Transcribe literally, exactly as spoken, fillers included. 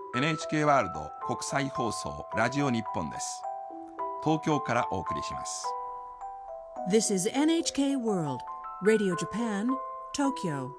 エヌエイチケー ワールド国際放送ラジオ日本です。東京からお送りします。 This is エヌエイチケー World Radio Japan, Tokyo